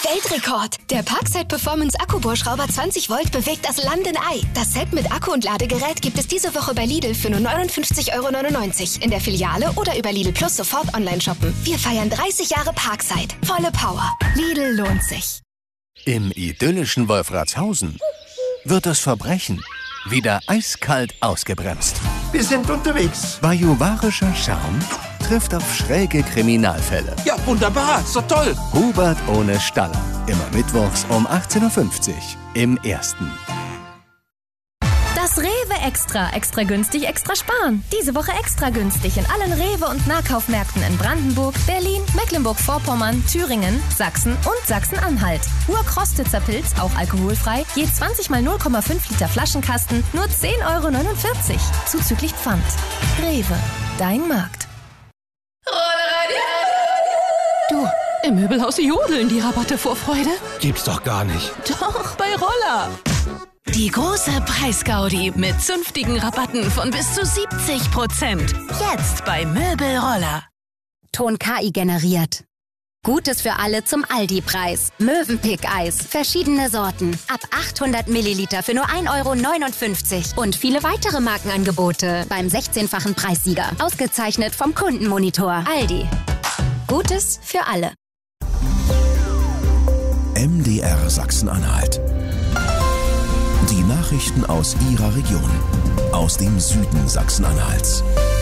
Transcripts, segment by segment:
Weltrekord! Der Parkside Performance Akkubohrschrauber 20 Volt bewegt das Land in Ei. Das Set mit Akku und Ladegerät gibt es diese Woche bei Lidl für nur 59,99 € in der Filiale oder über Lidl Plus sofort online shoppen. Wir feiern 30 Jahre Parkside. Volle Power. Lidl lohnt sich. Im idyllischen Wolfratshausen wird das Verbrechen wieder eiskalt ausgebremst. Wir sind unterwegs. Bajuwarischer Charme trifft auf schräge Kriminalfälle. Ja, wunderbar. Ist doch toll. Hubert ohne Staller. Immer mittwochs um 18:50 Uhr im Ersten. Das Rewe Extra. Extra günstig, extra sparen. Diese Woche extra günstig in allen Rewe- und Nahkaufmärkten in Brandenburg, Berlin, Mecklenburg-Vorpommern, Thüringen, Sachsen und Sachsen-Anhalt. Urkrostitzer Pilz, auch alkoholfrei, je 20 mal 0,5 Liter Flaschenkasten, nur 10,49 €. Zuzüglich Pfand. Rewe, dein Markt. Du, im Möbelhaus jodeln die Rabatte vor Freude. Gibt's doch gar nicht. Doch, bei Roller. Die große Preisgaudi mit zünftigen Rabatten von bis zu 70%. Jetzt bei Möbelroller. Ton KI generiert. Gutes für alle zum Aldi-Preis. Mövenpick-Eis. Verschiedene Sorten. Ab 800 Milliliter für nur 1,59 €. Und viele weitere Markenangebote beim 16-fachen Preissieger. Ausgezeichnet vom Kundenmonitor. Aldi. Gutes für alle. MDR Sachsen-Anhalt. Die Nachrichten aus Ihrer Region. Aus dem Süden Sachsen-Anhalts.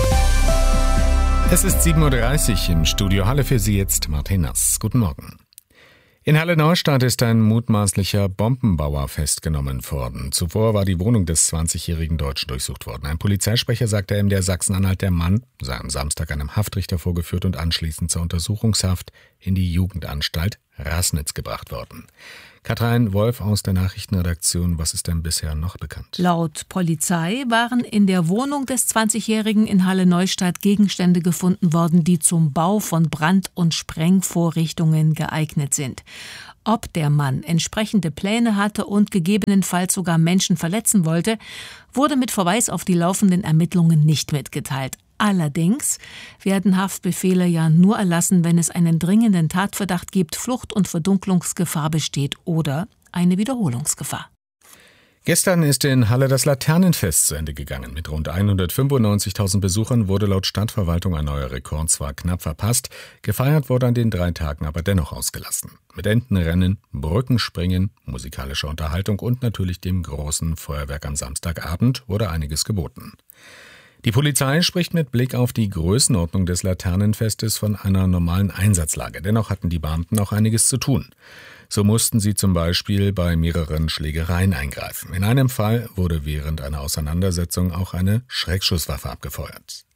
Es ist 7:30 Uhr im Studio Halle, für Sie jetzt Martin Nass. Guten Morgen. In Halle-Neustadt ist ein mutmaßlicher Bombenbauer festgenommen worden. Zuvor war die Wohnung des 20-jährigen Deutschen durchsucht worden. Ein Polizeisprecher sagte MDR Sachsen-Anhalt, der Mann sei am Samstag einem Haftrichter vorgeführt und anschließend zur Untersuchungshaft in die Jugendanstalt Raßnitz gebracht worden. Katrin Wolf aus der Nachrichtenredaktion, was ist denn bisher noch bekannt? Laut Polizei waren in der Wohnung des 20-Jährigen in Halle-Neustadt Gegenstände gefunden worden, die zum Bau von Brand- und Sprengvorrichtungen geeignet sind. Ob der Mann entsprechende Pläne hatte und gegebenenfalls sogar Menschen verletzen wollte, wurde mit Verweis auf die laufenden Ermittlungen nicht mitgeteilt. Allerdings werden Haftbefehle ja nur erlassen, wenn es einen dringenden Tatverdacht gibt, Flucht- und Verdunklungsgefahr besteht oder eine Wiederholungsgefahr. Gestern ist in Halle das Laternenfest zu Ende gegangen. Mit rund 195.000 Besuchern wurde laut Stadtverwaltung ein neuer Rekord zwar knapp verpasst, gefeiert wurde an den 3 Tagen aber dennoch ausgelassen. Mit Entenrennen, Brückenspringen, musikalischer Unterhaltung und natürlich dem großen Feuerwerk am Samstagabend wurde einiges geboten. Die Polizei spricht mit Blick auf die Größenordnung des Laternenfestes von einer normalen Einsatzlage. Dennoch hatten die Beamten auch einiges zu tun. So mussten sie zum Beispiel bei mehreren Schlägereien eingreifen. In einem Fall wurde während einer Auseinandersetzung auch eine Schreckschusswaffe abgefeuert.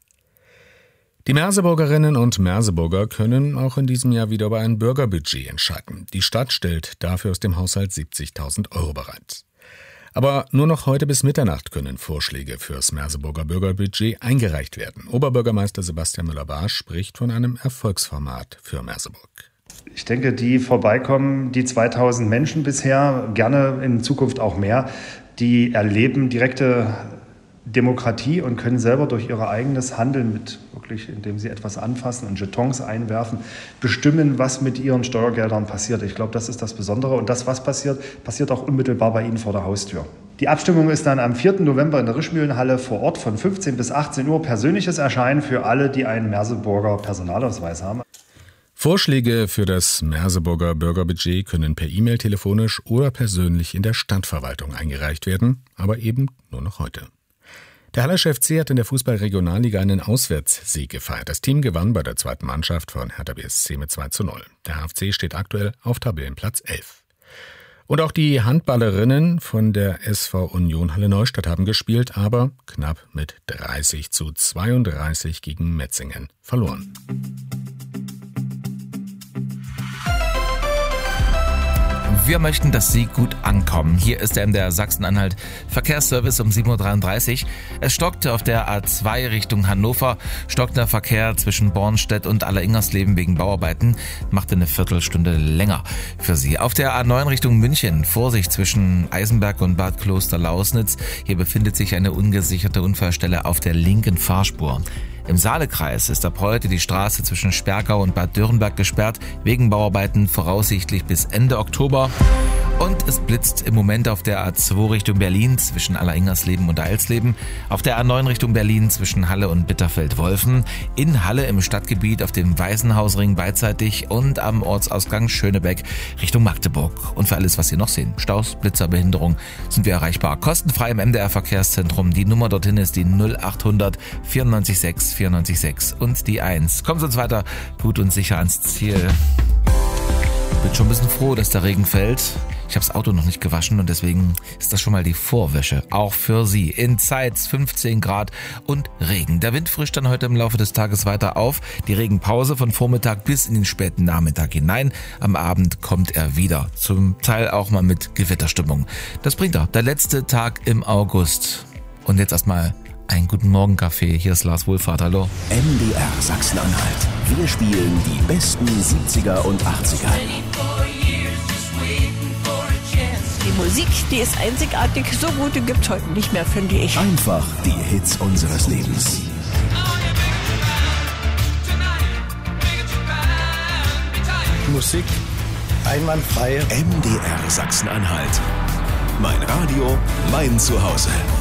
Die Merseburgerinnen und Merseburger können auch in diesem Jahr wieder über ein Bürgerbudget entscheiden. Die Stadt stellt dafür aus dem Haushalt 70.000 € bereit. Aber nur noch heute bis Mitternacht können Vorschläge fürs Merseburger Bürgerbudget eingereicht werden. Oberbürgermeister Sebastian Müller-Barsch spricht von einem Erfolgsformat für Merseburg. Ich denke, die vorbeikommen, die 2000 Menschen bisher, gerne in Zukunft auch mehr, die erleben direkte Demokratie und können selber durch ihr eigenes Handeln indem sie etwas anfassen und Jetons einwerfen, bestimmen, was mit ihren Steuergeldern passiert. Ich glaube, das ist das Besondere. Und das, was passiert auch unmittelbar bei Ihnen vor der Haustür. Die Abstimmung ist dann am 4. November in der Rischmühlenhalle vor Ort von 15 bis 18 Uhr. Persönliches Erscheinen für alle, die einen Merseburger Personalausweis haben. Vorschläge für das Merseburger Bürgerbudget können per E-Mail, telefonisch oder persönlich in der Stadtverwaltung eingereicht werden, aber eben nur noch heute. Der Hallerscher FC hat in der Fußball-Regionalliga einen Auswärtssieg gefeiert. Das Team gewann bei der zweiten Mannschaft von Hertha BSC mit 2:0. Der HFC steht aktuell auf Tabellenplatz 11. Und auch die Handballerinnen von der SV Union Halle-Neustadt haben gespielt, aber knapp mit 30:32 gegen Metzingen verloren. Wir möchten, dass Sie gut ankommen. Hier ist der MDR Sachsen-Anhalt Verkehrsservice um 7:33 Uhr. Es stockt auf der A2 Richtung Hannover. Stockt der Verkehr zwischen Bornstedt und Aller-Ingersleben wegen Bauarbeiten. Macht eine Viertelstunde länger für Sie. Auf der A9 Richtung München. Vorsicht zwischen Eisenberg und Bad Kloster-Lausnitz. Hier befindet sich eine ungesicherte Unfallstelle auf der linken Fahrspur. Im Saalekreis ist ab heute die Straße zwischen Sperrgau und Bad Dürrenberg gesperrt, wegen Bauarbeiten voraussichtlich bis Ende Oktober. Und es blitzt im Moment auf der A2 Richtung Berlin zwischen Alleringhersleben und Eilsleben, auf der A9 Richtung Berlin zwischen Halle und Bitterfeld-Wolfen, in Halle im Stadtgebiet auf dem Weißenhausring beidseitig und am Ortsausgang Schönebeck Richtung Magdeburg. Und für alles, was Sie noch sehen, Staus, Blitzer, Behinderung, sind wir erreichbar. Kostenfrei im MDR-Verkehrszentrum. Die Nummer dorthin ist die 0800 946 946 und die 1. Kommen Sie uns weiter gut und sicher ans Ziel. Bin schon ein bisschen froh, dass der Regen fällt. Ich habe das Auto noch nicht gewaschen und deswegen ist das schon mal die Vorwäsche. Auch für Sie. In Zeitz 15 Grad und Regen. Der Wind frischt dann heute im Laufe des Tages weiter auf. Die Regenpause von Vormittag bis in den späten Nachmittag hinein. Am Abend kommt er wieder. Zum Teil auch mal mit Gewitterstimmung. Das bringt er. Der letzte Tag im August. Und jetzt erstmal einen guten Morgen Kaffee. Hier ist Lars Wohlfahrt. Hallo. MDR Sachsen-Anhalt. Wir spielen die besten 70er und 80er. Die Musik, die ist einzigartig. So gute gibt's heute nicht mehr, finde ich. Einfach die Hits unseres Lebens. Musik einwandfrei. MDR Sachsen-Anhalt. Mein Radio, mein Zuhause.